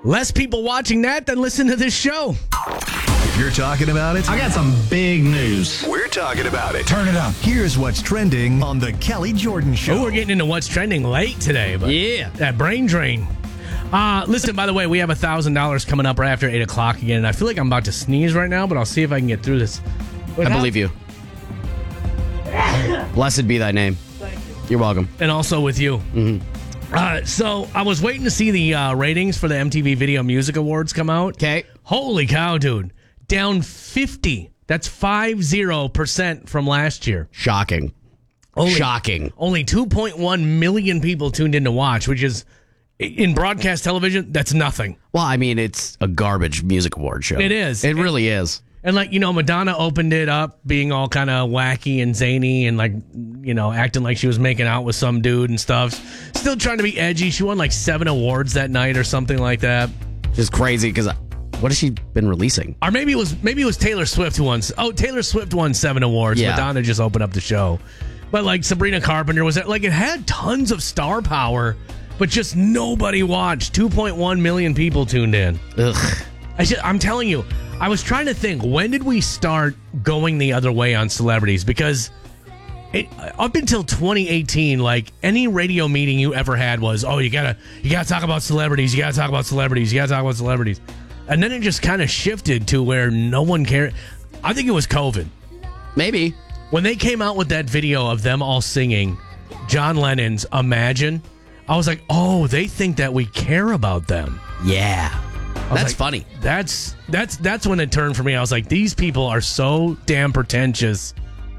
Less people watching that than listen to this show. If you're talking about it, I got some big news. we're talking about it. Turn it up. Here's what's trending on the Kelly Jordan Show. Oh, we're getting into what's trending late today. But Yeah. that brain drain. Listen, by the way, we have $1,000 coming up right after 8 o'clock again. And I feel like I'm about to sneeze right now, but I'll see if I can get through this. I believe you. Blessed be thy name. Thank you. You're welcome. And also with you. Mm-hmm. So I was waiting to see the ratings for the MTV Video Music Awards come out. Okay. Holy cow, dude. Down 50. That's 50% from last year. Shocking. Shocking. Only 2.1 million people tuned in to watch, which is, in broadcast television, that's nothing. Well, I mean, it's a garbage music award show. It is. It really is. And, like, you know, Madonna opened it up being all kind of wacky and zany and, like, you know, acting like she was making out with some dude and stuff. Still trying to be edgy. She won, like, 7 awards that night or something like that. Just crazy because what has she been releasing? Or maybe it was Taylor Swift who won. Oh, Taylor Swift won 7 awards. Yeah. Madonna just opened up the show. But, like, Sabrina Carpenter was like, it had tons of star power, but just nobody watched. 2.1 million people tuned in. Ugh. I'm telling you, I was trying to think, when did we start going the other way on celebrities? Because up until 2018, like, any radio meeting you ever had was, oh, you gotta talk about celebrities, you gotta talk about celebrities, you gotta talk about celebrities. And then it just kind of shifted to where no one cared. I think it was COVID. Maybe. When they came out with that video of them all singing John Lennon's Imagine, I was like, oh, they think that we care about them. Yeah. That's like, funny. That's when it turned for me. I was like, these people are so damn pretentious,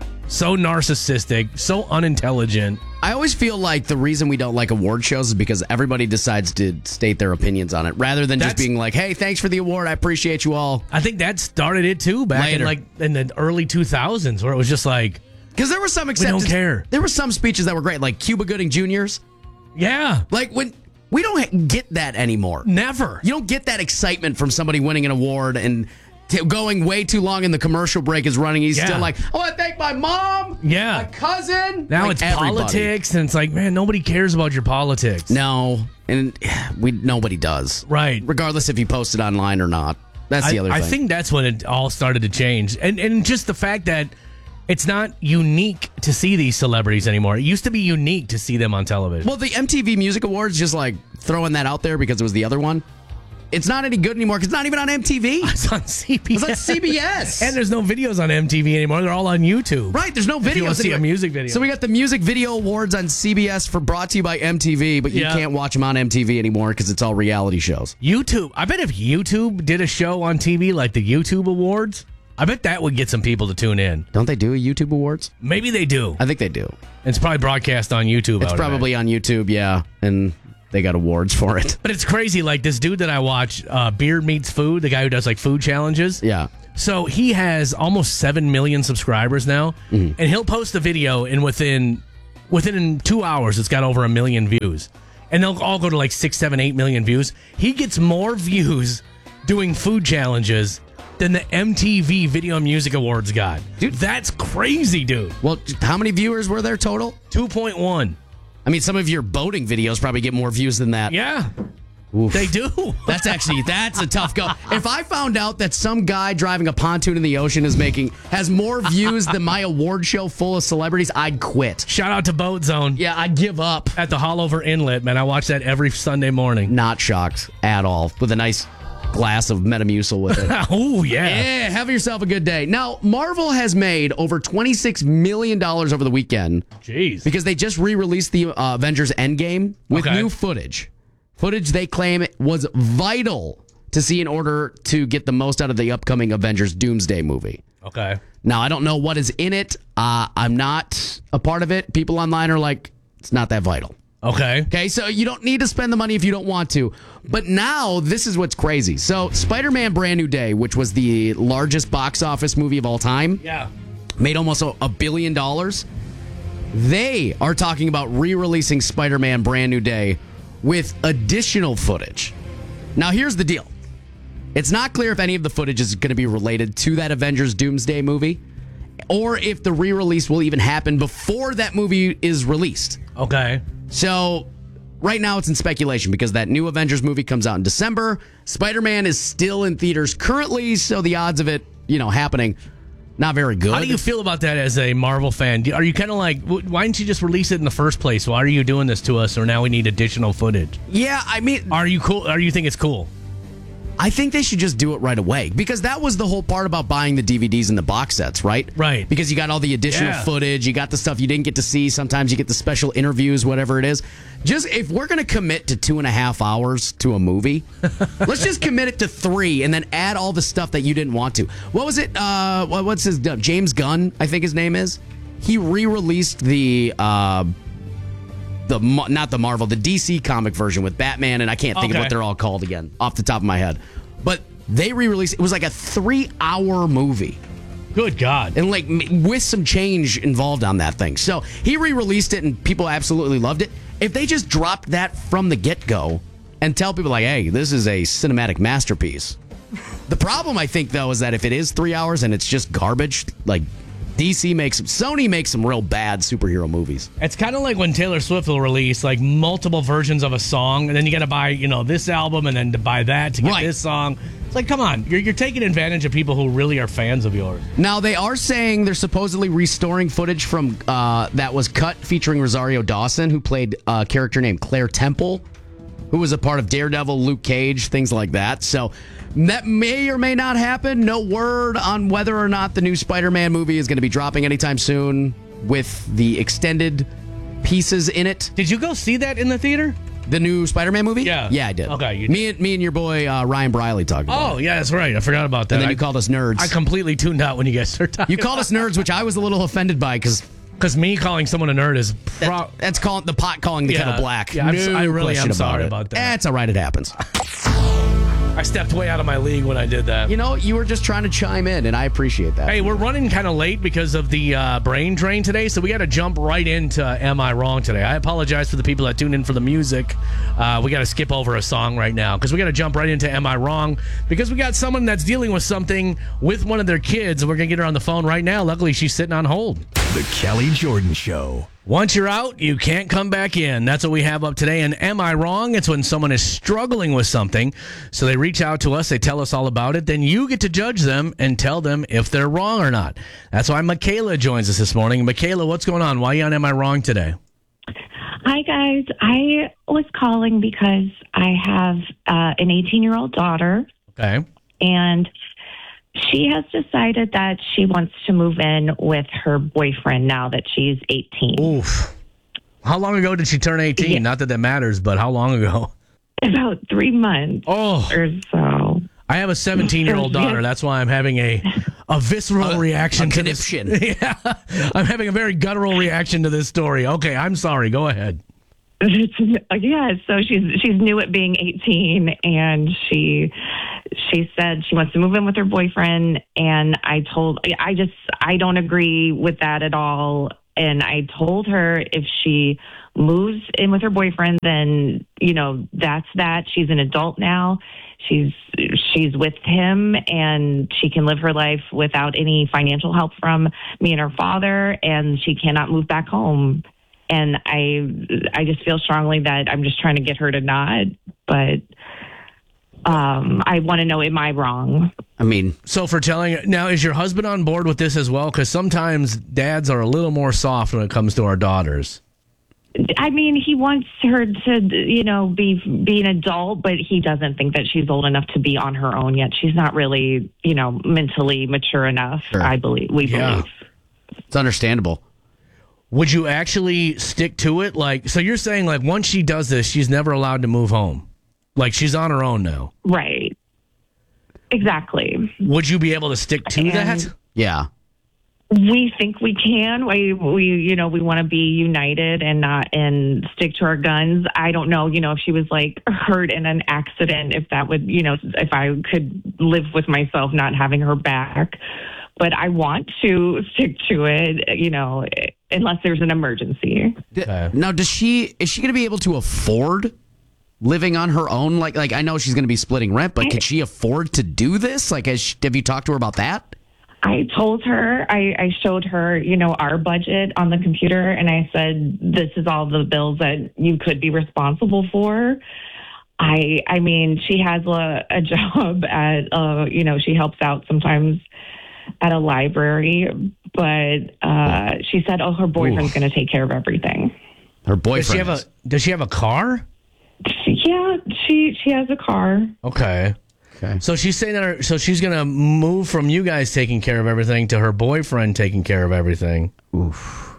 so narcissistic, so unintelligent. I always feel like the reason we don't like award shows is because everybody decides to state their opinions on it rather than just being like, hey, thanks for the award. I appreciate you all. I think that started it too back in the early 2000s where it was just like, because there were some we don't care. There were some speeches that were great, like Cuba Gooding Jr.'s. Yeah. Like when we don't get that anymore. Never. You don't get that excitement from somebody winning an award and going way too long and the commercial break is running. He's still like, I want to thank my mom, my cousin. Now like it's everybody. politics, and it's like, man, nobody cares about your politics. No, and nobody does. Right. Regardless if you post it online or not. That's the other thing. I think that's when it all started to change. And just the fact that it's not unique to see these celebrities anymore. It used to be unique to see them on television. Well, the MTV Music Awards, just like throwing that out there because it was the other one. It's not any good anymore because it's not even on MTV. It's on CBS. It's on CBS. And there's no videos on MTV anymore. They're all on YouTube. Right, there's no videos. If you want to see a music video. So we got the Music Video Awards on CBS brought to you by MTV, but you can't watch them on MTV anymore because it's all reality shows. YouTube. I bet if YouTube did a show on TV like the YouTube Awards, I bet that would get some people to tune in. Don't they do a YouTube Awards? Maybe they do. I think they do. It's probably broadcast on YouTube. It's probably on YouTube, yeah. And they got awards for it. But it's crazy. Like this dude that I watch, Beard Meets Food, the guy who does like food challenges. Yeah. So he has almost 7 million subscribers now. Mm-hmm. And he'll post a video and within 2 hours, it's got over 1 million views. And they'll all go to like 6, 7, 8 million views. He gets more views doing food challenges than the MTV Video Music Awards got. Dude, that's crazy, dude. Well, how many viewers were there total? 2.1. I mean, some of your boating videos probably get more views than that. Yeah. Oof. They do. That's a tough go. If I found out that some guy driving a pontoon in the ocean has more views than my award show full of celebrities, I'd quit. Shout out to Boat Zone. Yeah, I'd give up. At the Hollover Inlet, man. I watch that every Sunday morning. Not shocked at all. With a nice glass of Metamucil with it. Oh, yeah. Yeah, have yourself a good day. Now, Marvel has made over $26 million over the weekend. Jeez. Because they just re-released the Avengers Endgame with new footage. Footage they claim was vital to see in order to get the most out of the upcoming Avengers Doomsday movie. Okay. Now, I don't know what is in it. I'm not a part of it. People online are like, it's not that vital. Okay, so you don't need to spend the money if you don't want to. But now, this is what's crazy. So, Spider-Man Brand New Day, which was the largest box office movie of all time, made almost $1 billion. They are talking about re-releasing Spider-Man Brand New Day with additional footage. Now, here's the deal. It's not clear if any of the footage is going to be related to that Avengers Doomsday movie, or if the re-release will even happen before that movie is released. Okay. So, right now it's in speculation because that new Avengers movie comes out in December. Spider-Man is still in theaters currently, so the odds of it, happening, not very good. How do you feel about that as a Marvel fan? Are you kind of like, why didn't you just release it in the first place? Why are you doing this to us, or now we need additional footage? Yeah, I mean... Are you cool? Or you think it's cool? I think they should just do it right away because that was the whole part about buying the DVDs and the box sets, right? Right. Because you got all the additional footage, you got the stuff you didn't get to see. Sometimes you get the special interviews, whatever it is. Just if we're going to commit to 2.5 hours to a movie, let's just commit it to 3 and then add all the stuff that you didn't want to. What was it? What's his James Gunn? I think his name is. He re-released the not the Marvel, the DC comic version with Batman, and I can't think of what they're all called again off the top of my head. But they re-released it was like a 3-hour movie. Good God. And like with some change involved on that thing. So he re-released it and people absolutely loved it. If they just dropped that from the get-go and tell people like, hey, this is a cinematic masterpiece. The problem I think though is that if it is 3 hours and it's just garbage, like Sony makes some real bad superhero movies. It's kind of like when Taylor Swift will release like multiple versions of a song, and then you got to buy, this album, and then to buy that to get this song. It's like, come on, you're taking advantage of people who really are fans of yours. Now they are saying they're supposedly restoring footage from that was cut featuring Rosario Dawson, who played a character named Claire Temple, who was a part of Daredevil, Luke Cage, things like that. So that may or may not happen. No word on whether or not the new Spider-Man movie is going to be dropping anytime soon with the extended pieces in it. Did you go see that in the theater? The new Spider-Man movie? Yeah. Yeah, I did. Okay. You did. Me and your boy Ryan Briley talked about it. Oh, yeah, that's right. I forgot about that. And then you called us nerds. I completely tuned out when you guys started talking. You called us nerds, which I was a little offended by because me calling someone a nerd is... that's calling the pot calling the kettle black. Yeah, I really am sorry about that. That's all right. It happens. I stepped way out of my league when I did that. You were just trying to chime in, and I appreciate that. Hey, we're running kind of late because of the brain drain today, so we got to jump right into Am I Wrong today. I apologize for the people that tuned in for the music. We got to skip over a song right now because we got to jump right into Am I Wrong because we got someone that's dealing with something with one of their kids, and we're going to get her on the phone right now. Luckily, she's sitting on hold. The Kelly Jordan Show. Once you're out, you can't come back in. That's what we have up today. And Am I Wrong? It's when someone is struggling with something. So they reach out to us. They tell us all about it. Then you get to judge them and tell them if they're wrong or not. That's why Michaela joins us this morning. Michaela, what's going on? Why are you on Am I Wrong today? Hi, guys. I was calling because I have an 18-year-old daughter. Okay. And she has decided that she wants to move in with her boyfriend now that she's 18. Oof. How long ago did she turn 18? Yeah. Not that that matters, but how long ago? About 3 months or so. I have a 17-year-old daughter. That's why I'm having a visceral reaction to this. Yeah, I'm having a very guttural reaction to this story. Okay, I'm sorry. Go ahead. Yeah, so she's new at being 18, and she said she wants to move in with her boyfriend, and I don't agree with that at all. And I told her if she moves in with her boyfriend, then that's that. She's an adult now. She's with him, and she can live her life without any financial help from me and her father, and she cannot move back home. And I just feel strongly that I'm just trying to get her to nod, but I want to know, am I wrong? I mean, so for telling now, is your husband on board with this as well? Because sometimes dads are a little more soft when it comes to our daughters. I mean, he wants her to, be an adult, but he doesn't think that she's old enough to be on her own yet. She's not really, mentally mature enough. Sure. We believe. It's understandable. Would you actually stick to it? So you're saying once she does this, she's never allowed to move home. She's on her own now. Right. Exactly. Would you be able to stick to that? Yeah. We think we can. We want to be united and stick to our guns. I don't know, if she was hurt in an accident, if that would, if I could live with myself not having her back. But I want to stick to it, unless there's an emergency. Now, is she going to be able to afford living on her own? Like I know she's going to be splitting rent, but can she afford to do this? Have you talked to her about that? I told her, I showed her, our budget on the computer, and I said, this is all the bills that you could be responsible for. I mean, she has a job at, she helps out sometimes at a library, but she said, her boyfriend's going to take care of everything. Her boyfriend. Does she have a car? Yeah, she has a car. Okay. So she's saying that she's going to move from you guys taking care of everything to her boyfriend taking care of everything. Oof.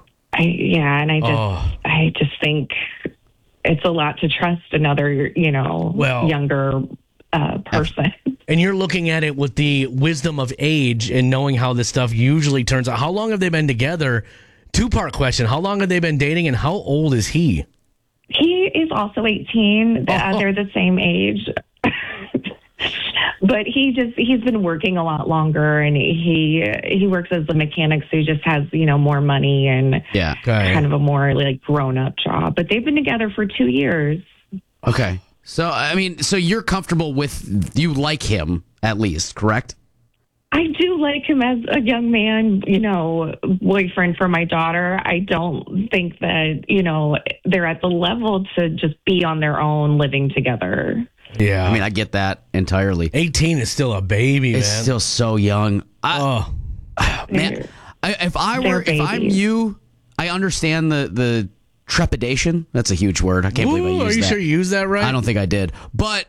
I just think it's a lot to trust another, younger person. And you're looking at it with the wisdom of age and knowing how this stuff usually turns out. How long have they been together? Two-part question. How long have they been dating, and how old is he? He is also 18. They're the same age. But he's been working a lot longer, and he works as a mechanic, so he just has, more money and kind of a more like grown-up job. But they've been together for 2 years. Okay. So, I mean, you're comfortable with, you like him at least, correct? I do like him as a young man, boyfriend for my daughter. I don't think that, they're at the level to just be on their own living together. Yeah. I mean, I get that entirely. 18 is still a baby, man. It's still so young. Man, if I'm you, I understand the trepidation. That's a huge word. I can't believe I used that. Are you sure you used that right? I don't think I did. But,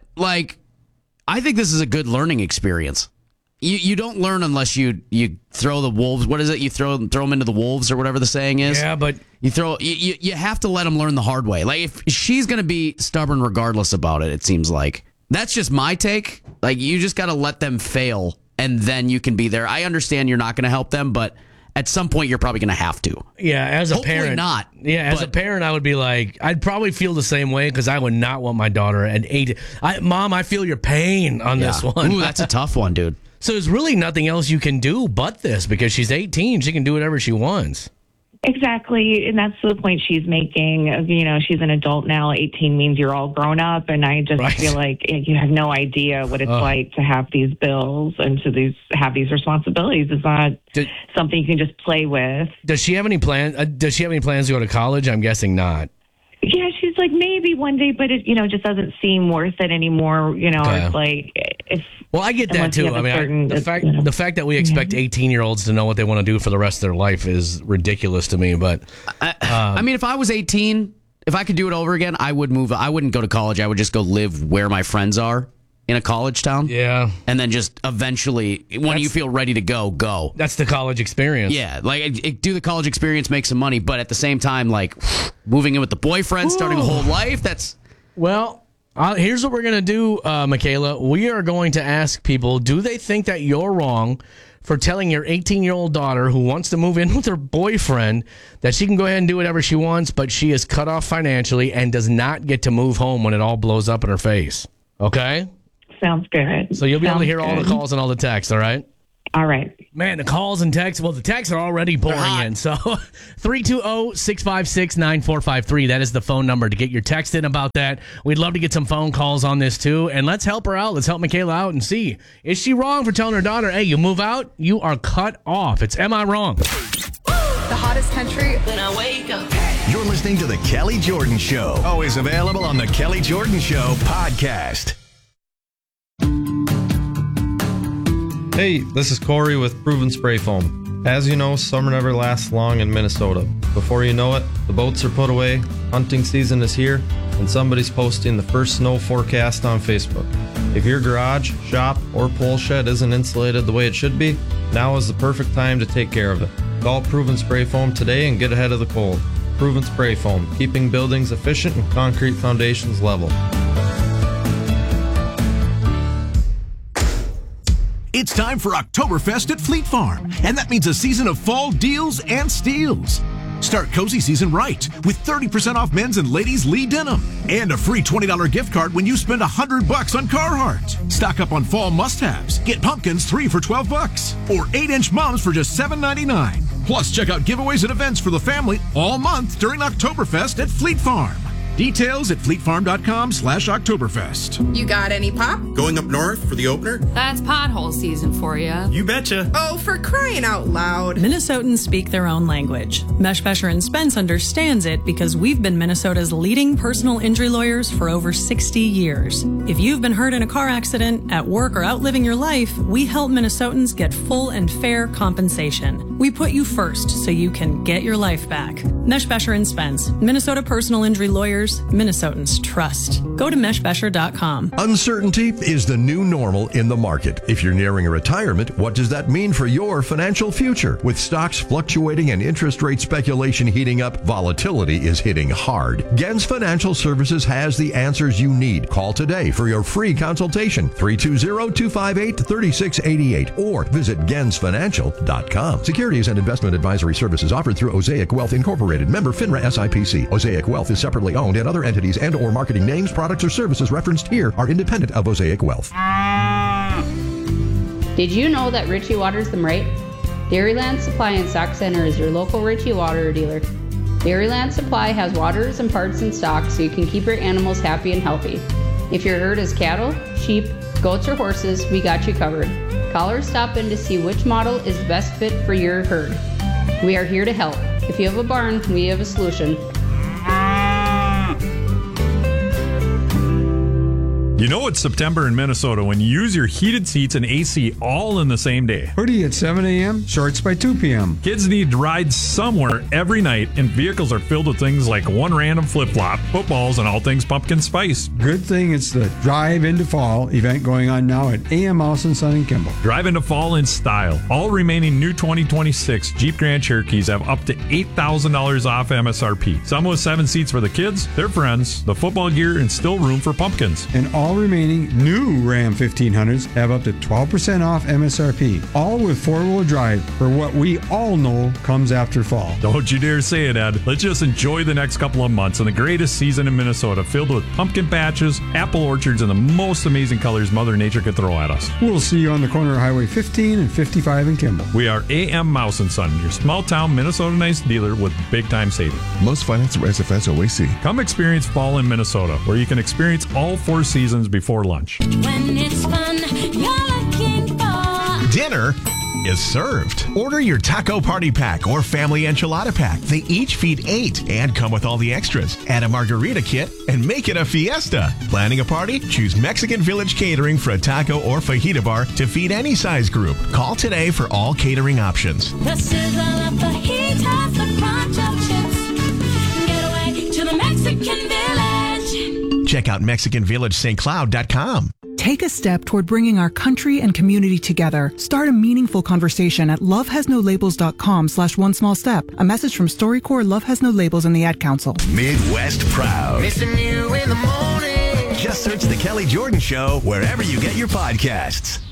I think this is a good learning experience. You don't learn unless you throw the wolves. What is it? You throw them into the wolves or whatever the saying is. Yeah, but you have to let them learn the hard way. Like if she's going to be stubborn regardless about it, it seems like that's just my take. Like you just got to let them fail and then you can be there. I understand you're not going to help them, but at some point you're probably going to have to. Yeah, as a Hopefully parent, not. Yeah, as a parent, I would be like, I'd probably feel the same way because I would not want my daughter at 8. Mom, I feel your pain on this one. Ooh, that's a tough one, dude. So there's really nothing else you can do but this because she's 18. She can do whatever she wants. Exactly. And that's the point she's making. She's an adult now. 18 means you're all grown up. And I just feel like you have no idea what it's like to have these bills and to have these responsibilities. It's not something you can just play with. Does she have any plans to go to college? I'm guessing not. Yeah, she's like, maybe one day, but it, just doesn't seem worth it anymore. It's like, well, I get that too. I mean, the fact that we expect 18-year-olds to know what they want to do for the rest of their life is ridiculous to me. But I mean, if I was 18, if I could do it over again, I would move. I wouldn't go to college. I would just go live where my friends are in a college town. Yeah. And then just eventually, when you feel ready to go. That's the college experience. Yeah. Do the college experience, make some money. But at the same time, moving in with the boyfriend, starting a whole life, that's... Well, here's what we're going to do, Michaela. We are going to ask people, do they think that you're wrong for telling your 18-year-old daughter who wants to move in with her boyfriend that she can go ahead and do whatever she wants, but she is cut off financially and does not get to move home when it all blows up in her face? Okay? Sounds good. So you'll be able to hear all the calls and all the texts, all right? All right. Man, the calls and texts, well, the texts are already pouring in. So 320-656-9453. That is the phone number to get your text in about that. We'd love to get some phone calls on this, too. And let's help her out. Let's help Michaela out and see. Is she wrong for telling her daughter, hey, you move out, you are cut off? It's Am I Wrong? The hottest country when I wake up. You're listening to The Kelly Jordan Show. Always available on The Kelly Jordan Show podcast. Hey, this is Corey with Proven Spray Foam. As you know, summer never lasts long in Minnesota. Before you know it, the boats are put away, hunting season is here, and somebody's posting the first snow forecast on Facebook. If your garage, shop, or pole shed isn't insulated the way it should be, now is the perfect time to take care of it. Call Proven Spray Foam today and get ahead of the cold. Proven Spray Foam, keeping buildings efficient and concrete foundations level. It's time for Oktoberfest at Fleet Farm, and that means a season of fall deals and steals. Start cozy season right with 30% off men's and ladies' Lee denim and a free $20 gift card when you spend $100 on Carhartt. Stock up on fall must-haves. Get pumpkins 3 for $12 or 8-inch mums for just $7.99. Plus, check out giveaways and events for the family all month during Oktoberfest at Fleet Farm. Details at fleetfarm.com/Oktoberfest. You got any pop? Going up north for the opener? That's pothole season for you. You betcha. Oh, for crying out loud. Minnesotans speak their own language. Mesh Besher and Spence understands it because we've been Minnesota's leading personal injury lawyers for over 60 years. If you've been hurt in a car accident, at work, or out living your life, we help Minnesotans get full and fair compensation. We put you first so you can get your life back. Mesh Besher and Spence, Minnesota personal injury lawyers Minnesotans trust. Go to meshbesher.com. Uncertainty is the new normal in the market. If you're nearing a retirement, what does that mean for your financial future? With stocks fluctuating and interest rate speculation heating up, volatility is hitting hard. Gens Financial Services has the answers you need. Call today for your free consultation, 320-258-3688, or visit gensfinancial.com. Securities and investment advisory services offered through Osaic Wealth Incorporated, member FINRA SIPC. Osaic Wealth is separately owned, and other entities and or marketing names, products, or services referenced here are independent of Osaic Wealth. Did you know that Ritchie waters them right? Dairyland Supply and Stock Center is your local Ritchie water dealer. Dairyland Supply has waters and parts in stock so you can keep your animals happy and healthy. If your herd is cattle, sheep, goats, or horses, we got you covered. Call or stop in to see which model is the best fit for your herd. We are here to help. If you have a barn, we have a solution. You know it's September in Minnesota when you use your heated seats and AC all in the same day. Hoodie at 7 a.m., shorts by 2 p.m. Kids need to ride somewhere every night, and vehicles are filled with things like one random flip-flop, footballs, and all things pumpkin spice. Good thing it's the Drive into Fall event going on now at AM Mouse and Son and Kimball. Drive into fall in style. All remaining new 2026 Jeep Grand Cherokees have up to $8,000 off MSRP. Some with 7 seats for the kids, their friends, the football gear, and still room for pumpkins. And all remaining new Ram 1500s have up to 12% off MSRP, all with 4-wheel drive for what we all know comes after fall. Don't you dare say it, Ed. Let's just enjoy the next couple of months and the greatest season in Minnesota, filled with pumpkin patches, apple orchards, and the most amazing colors Mother Nature could throw at us. We'll see you on the corner of Highway 15 and 55 in Kimball. We are AM Mouse & Son, your small-town Minnesota-nice dealer with big-time savings. Most finance at SFS OAC. Come experience fall in Minnesota, where you can experience all 4 seasons before lunch. When it's fun, you're looking for Dinner is served. Order your taco party pack or family enchilada pack. They each feed 8 and come with all the extras. Add a margarita kit and make it a fiesta. Planning a party? Choose Mexican Village Catering for a taco or fajita bar to feed any size group. Call today for all catering options. the sizzle of fajitas, the crunch of chips. Get away to the Mexican Village. Check out MexicanVillageSt. Take a step toward bringing our country and community together. Start a meaningful conversation at lovehasnolabels.com/one small step. A message from StoryCorps, Love Has No Labels, and the Ad Council. Midwest Proud. Missing you in the morning. Just search The Kelly Jordan Show wherever you get your podcasts.